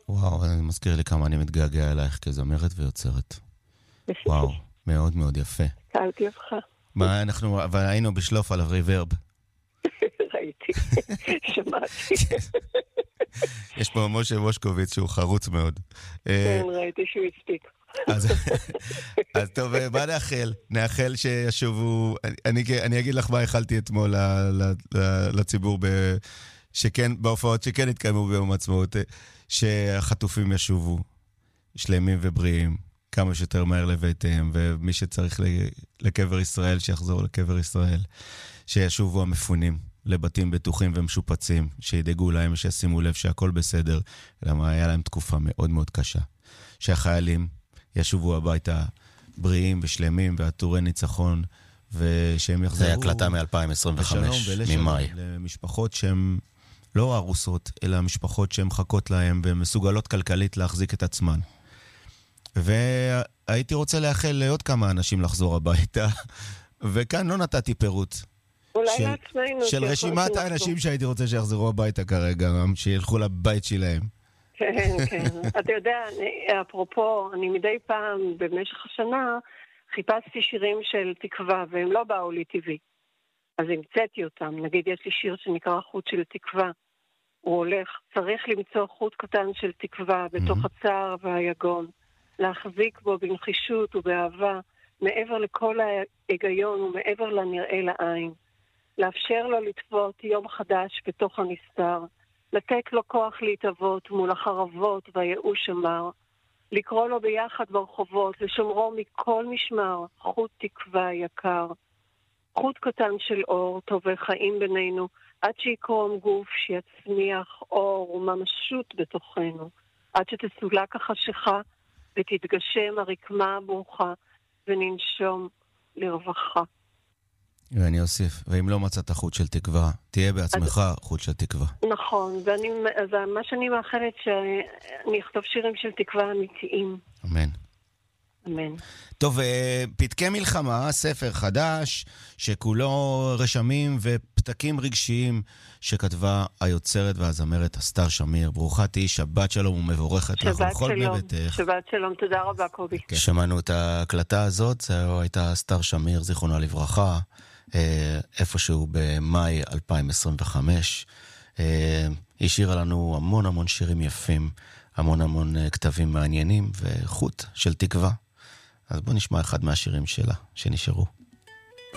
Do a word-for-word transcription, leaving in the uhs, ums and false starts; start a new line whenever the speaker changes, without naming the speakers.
וואו, אני מזכיר לי כמה אני מתגעגע אלייך כזמרת ויוצרת. וואו, מאוד מאוד יפה.
קלתי אותך.
מה אנחנו, אבל היינו בשלוף על הריברב.
ראיתי, שמעתי.
יש פה משה מושקוביץ שהוא חרוץ מאוד.
כן, ראיתי שהוא הספיק.
אז טוב, מה נאחל? נאחל שישובו, אני אגיד לך מה אכלתי אתמול לציבור, שכן, בהופעות שכן התקיימו ביום העצמאות, שהחטופים ישובו, שלמים ובריאים, כמה שיותר מהר לביתיהם, ומי שצריך לקבר ישראל, שיחזור לקבר ישראל, שישובו המפונים לבתים בטוחים ומשופצים, שידאגו להם ושישימו לב שהכל בסדר, למה היה להם תקופה מאוד מאוד קשה. שהחיילים ישובו הביתה בריאים ושלמים ועטורי ניצחון, ושהם יחזרו...
זה הקלטה מ-אלפיים עשרים וחמש, ממאי.
למשפחות שהן לא הרוסות, אלא משפחות שהן מחכות להן ומסוגלות כלכלית להחזיק את עצמן. והייתי רוצה לאחל לעוד כמה אנשים לחזור הביתה, וכאן לא נתתי פירוט.
של,
של רשימת האנשים שהייתי רוצה שיחזרו הביתה כרגע, שילכו לבית שלהם.
כן, כן. אתה יודע, אפרופו, אני מדי פעם במשך השנה חיפשתי שירים של תקווה, והם לא באו לי טבעי. אז המצאתי אותם. נגיד, יש לי שיר שנקרא חוט של תקווה. הוא הולך, צריך למצוא חוט קטן של תקווה בתוך הצער והיגון, להחזיק בו בנחישות ובאהבה, מעבר לכל ההיגיון ומעבר לנראה לעין. לאפשר לו לטוות יום חדש בתוך הנסתר, לתת לו כוח להתאבות מול החרבות והייאוש המר, לקרוא לו ביחד ברחובות, לשומרו מכל משמר, חוט תקווה יקר. חוט קטן של אור, טובי חיים בינינו, עד שיקרום גוף שיצמיח אור וממשות בתוכנו, עד שתסולק החשיכה ותתגשם הרקמה הברוכה וננשום לרווחה.
ואני אוסיף, ואם לא מצאת חוט של תקווה, תהיה בעצמך חוט של תקווה.
נכון, ואני, אז מה שאני מאחלת שאני אכתוב שירים של תקווה אמיתיים.
אמן.
אמן.
טוב, פתקי מלחמה, ספר חדש, שכולו רשמים ופתקים רגשיים, שכתבה היוצרת והזמרת אסתר שמיר. ברוכה תהי, שבת שלום ומבורכת לך ולכל בני ביתך.
שבת שלום, תודה רבה קובי.
כן. שמענו את ההקלטה הזאת, זו הייתה אסתר שמיר, זיכרונה לברכה, איפשהו במאי אלפיים עשרים וחמש. היא השאירה לנו המון המון שירים יפים, המון המון כתבים מעניינים וחוט של תקווה. אז בוא נשמע אחד מהשירים שלה שנשארו.